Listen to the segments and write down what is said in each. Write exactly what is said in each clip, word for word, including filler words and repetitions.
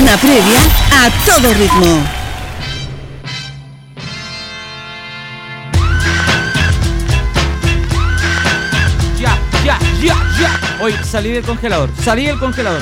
Una previa a todo ritmo. Ya, ya, ya, ya. Oye, salí del congelador. Salí del congelador.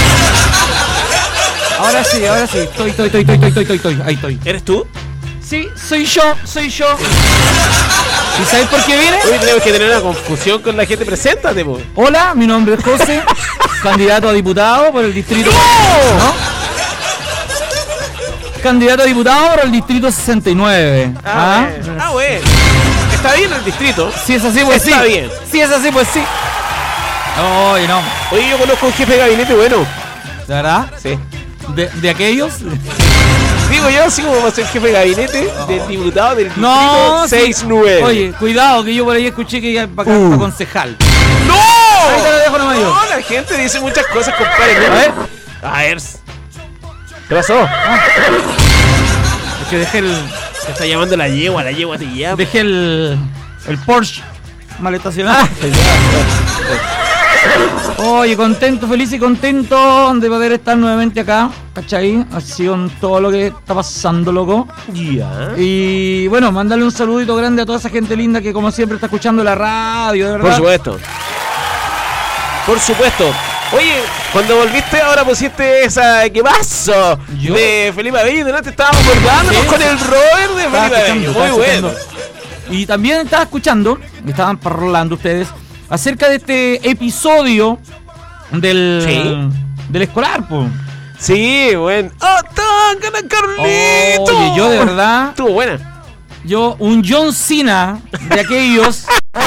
Ahora sí, ahora sí. Estoy, estoy, estoy, estoy, estoy, estoy, estoy. Ahí estoy. ¿Eres tú? Sí, soy yo, soy yo. ¿Y sabes por qué vine? Hoy tenemos que tener una confusión con la gente. Preséntate, po. Hola, mi nombre es José, candidato a diputado por el distrito... ¿No? Candidato a diputado por el distrito sesenta y nueve. Ah, ¿Ah? Bueno. Ah, bueno. Está bien el distrito. Si es así, pues Está sí. Está bien. Si es así, pues sí. Oye, no. Oye, yo conozco un jefe de gabinete bueno. ¿De verdad? Sí. ¿De, de aquellos? Digo yo, así como va a ser jefe de gabinete oh. del diputado del distrito no, sesenta y nueve. Sí. Oye, cuidado, que yo por ahí escuché que iba para uh. pa concejal. ¡No! Ahí te lo dejo nomás yo. No, la gente dice muchas cosas, compadre. A ver. A ver. ¿Qué pasó? Ah. Es que dejé el... Te está llamando la yegua, la yegua te llama. Dejé el... El Porsche mal estacionado. Oye, contento, feliz y contento de poder estar nuevamente acá, ¿cachai? Así con todo lo que está pasando, loco. Ya. Yeah. Y bueno, mandarle un saludito grande a toda esa gente linda que como siempre está escuchando la radio, de verdad. Por supuesto. Por supuesto. Oye, cuando volviste ahora pusiste esa ¿qué pasó? ¿Yo? De Felipe Abello, delante estábamos acordándonos sí, con el Robert de Felipe Abello. Muy bueno. Y también estaba escuchando, estaban parlando ustedes, acerca de este episodio del, ¿Sí? del escolar, pues. Sí, bueno. ¡Oh, tan gana Carlito! Oye, yo de verdad. Estuvo buena. Yo, un John Cena de aquellos.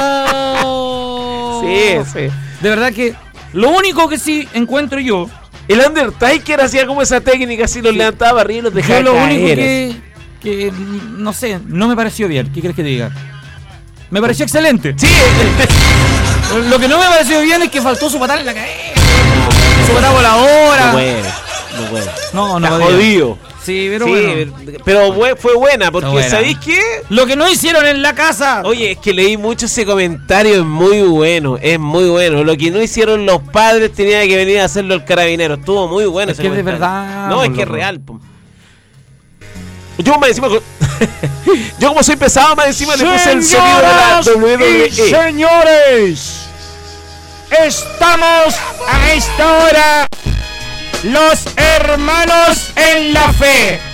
Oh, sí, sí. De verdad que lo único que sí encuentro yo. El Undertaker hacía como esa técnica, así los sí. levantaba arriba y los dejaba yo lo caer. único que, que, no sé, no me pareció bien. ¿Qué quieres que te diga? Me pareció excelente. Sí. Lo que no me pareció bien es que faltó su patada en la cabeza. Su patada voladora. No puede, no puede. No, no. Está jodido. Sí, pero sí, bueno. Pero fue buena, porque buena. ¿Sabéis qué? Lo que no hicieron en la casa. Oye, es que leí mucho ese comentario, es muy bueno, es muy bueno. Lo que no hicieron los padres tenía que venir a hacerlo el carabinero. Estuvo muy bueno es ese que comentario. Es de verdad. No, es que es real. Po. Yo más encima yo como soy pesado, más encima le puse el sonido de la doble u doble e. Señores, estamos a esta hora los hermanos en la fe.